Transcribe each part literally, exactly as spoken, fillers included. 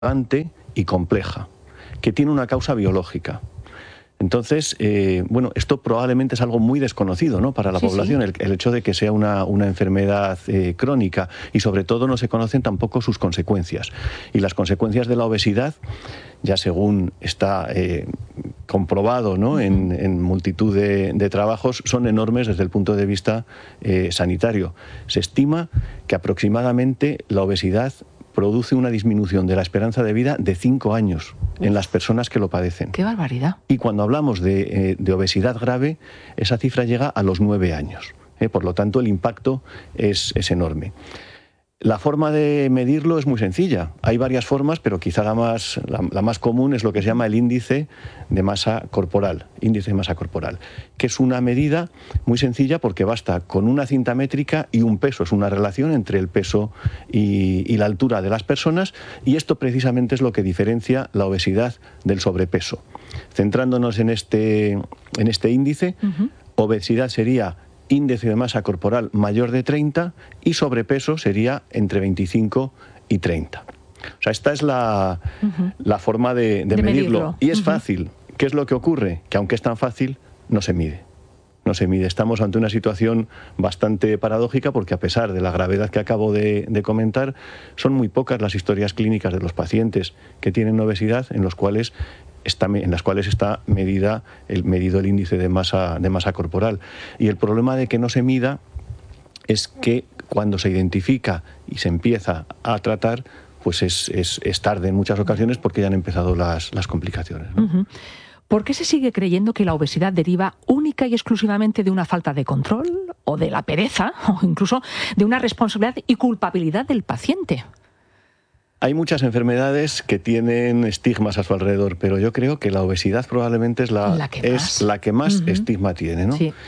y compleja, que tiene una causa biológica. Entonces, eh, bueno, esto probablemente es algo muy desconocido, ¿no?, para la Sí, población, sí. el, el hecho de que sea una, una enfermedad eh, crónica, y sobre todo no se conocen tampoco sus consecuencias. Y las consecuencias de la obesidad, ya según está eh, comprobado, ¿no?, en, en multitud de, de trabajos, son enormes desde el punto de vista eh, sanitario. Se estima que aproximadamente la obesidad produce una disminución de la esperanza de vida de cinco años Uf. en las personas que lo padecen. ¡Qué barbaridad! Y cuando hablamos de, eh, de obesidad grave, esa cifra llega a los nueve años. ¿eh? Por lo tanto, el impacto es, es enorme. La forma de medirlo es muy sencilla. Hay varias formas, pero quizá la más, la, la más común es lo que se llama el índice de masa corporal, índice de masa corporal, que es una medida muy sencilla porque basta con una cinta métrica y un peso. Es una relación entre el peso y, y la altura de las personas, y esto precisamente es lo que diferencia la obesidad del sobrepeso. Centrándonos en este, en este índice, uh-huh. obesidad sería índice de masa corporal mayor de treinta y sobrepeso sería entre veinticinco y treinta. O sea, esta es la, uh-huh. la forma de, de, de medirlo. medirlo. Y es uh-huh. fácil. ¿Qué es lo que ocurre? Que aunque es tan fácil, no se mide. No se mide. Estamos ante una situación bastante paradójica porque, a pesar de la gravedad que acabo de, de comentar, son muy pocas las historias clínicas de los pacientes que tienen obesidad en los cuales Está, en las cuales está medida el, medido el índice de masa, de masa corporal. Y el problema de que no se mida es que cuando se identifica y se empieza a tratar, pues es, es, es tarde en muchas ocasiones porque ya han empezado las, las complicaciones, ¿no? Uh-huh. ¿Por qué se sigue creyendo que la obesidad deriva única y exclusivamente de una falta de control, o de la pereza, o incluso de una responsabilidad y culpabilidad del paciente? Hay muchas enfermedades que tienen estigmas a su alrededor, pero yo creo que la obesidad probablemente es la, la que es más, la que más uh-huh. estigma tiene, ¿no? Sí.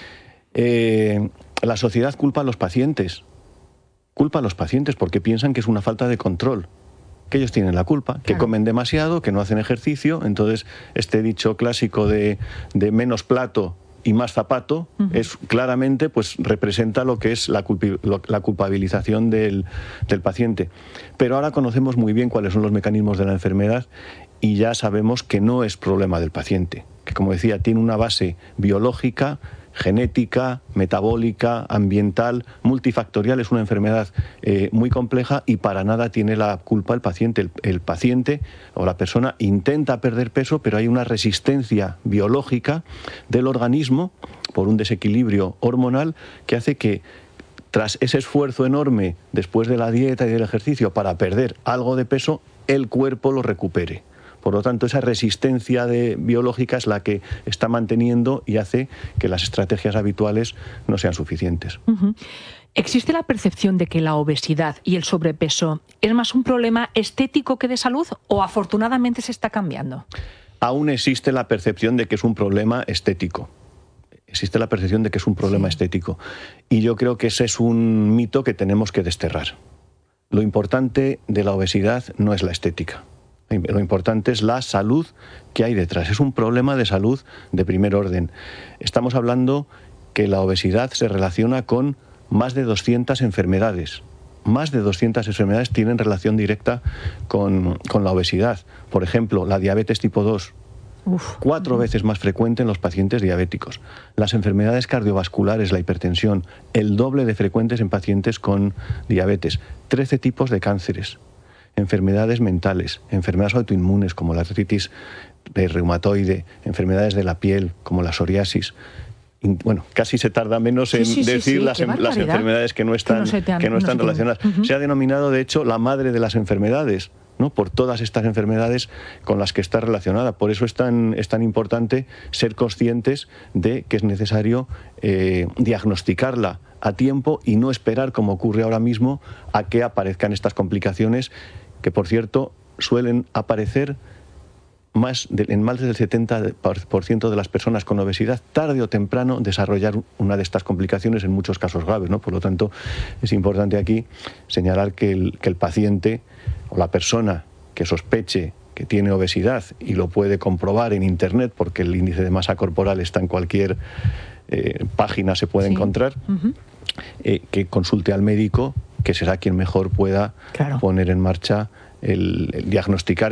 Eh, la sociedad culpa a los pacientes, culpa a los pacientes porque piensan que es una falta de control, que ellos tienen la culpa, que claro. comen demasiado, que no hacen ejercicio. Entonces este dicho clásico de, de menos plato y más zapato, uh-huh. es claramente, pues representa lo que es la, culpi- lo, la culpabilización del, del paciente. Pero ahora conocemos muy bien cuáles son los mecanismos de la enfermedad y ya sabemos que no es problema del paciente, que, como decía, tiene una base biológica, genética, metabólica, ambiental, multifactorial. Es una enfermedad eh, muy compleja y para nada tiene la culpa el paciente. El, el paciente o la persona intenta perder peso, pero hay una resistencia biológica del organismo por un desequilibrio hormonal que hace que, tras ese esfuerzo enorme después de la dieta y del ejercicio para perder algo de peso, el cuerpo lo recupere. Por lo tanto, esa resistencia de, biológica es la que está manteniendo y hace que las estrategias habituales no sean suficientes. Uh-huh. ¿Existe la percepción de que la obesidad y el sobrepeso es más un problema estético que de salud, o afortunadamente se está cambiando? Aún existe la percepción de que es un problema estético. Existe la percepción de que es un problema sí. estético. Y yo creo que ese es un mito que tenemos que desterrar. Lo importante de la obesidad no es la estética. Lo importante es la salud que hay detrás. Es un problema de salud de primer orden. Estamos hablando que la obesidad se relaciona con más de doscientas enfermedades. Más de doscientas enfermedades tienen relación directa con, con la obesidad. Por ejemplo, la diabetes tipo dos, Uf. cuatro veces más frecuente en los pacientes diabéticos. Las enfermedades cardiovasculares, la hipertensión, el doble de frecuentes en pacientes con diabetes. trece tipos de cánceres. Enfermedades mentales, enfermedades autoinmunes como la artritis reumatoide, enfermedades de la piel como la psoriasis. Bueno, casi se tarda menos en sí, sí, decir sí, sí. las, las enfermedades que no están, que no, te han, que no están no relacionadas. Uh-huh. Se ha denominado, de hecho, la madre de las enfermedades, ¿no?, por todas estas enfermedades con las que está relacionada. Por eso es tan, es tan importante ser conscientes de que es necesario eh, diagnosticarla a tiempo y no esperar, como ocurre ahora mismo, a que aparezcan estas complicaciones, que, por cierto, suelen aparecer más de, en más del setenta por ciento de las personas con obesidad, tarde o temprano desarrollar una de estas complicaciones, en muchos casos graves, ¿no? Por lo tanto, es importante aquí señalar que el, que el paciente o la persona que sospeche que tiene obesidad, y lo puede comprobar en Internet porque el índice de masa corporal está en cualquier eh, página, se puede sí. encontrar, uh-huh. eh, que consulte al médico, que será quien mejor pueda claro. poner en marcha el, el diagnosticar